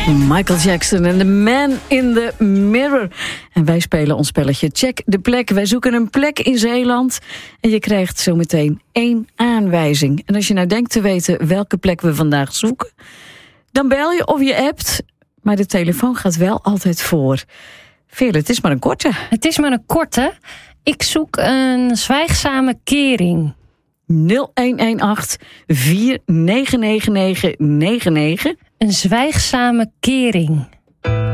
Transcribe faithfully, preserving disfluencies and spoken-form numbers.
Michael Jackson en The Man in the Mirror. En wij spelen ons spelletje Check de Plek. Wij zoeken een plek in Zeeland. En je krijgt zometeen één aanwijzing. En als je nou denkt te weten welke plek we vandaag zoeken, dan bel je of je appt. Maar de telefoon gaat wel altijd voor. Veerle, het is maar een korte. Het is maar een korte. Ik zoek een zwijgzame kering. nul een een acht vier negen negen negen negen negen. Een zwijgzame kering.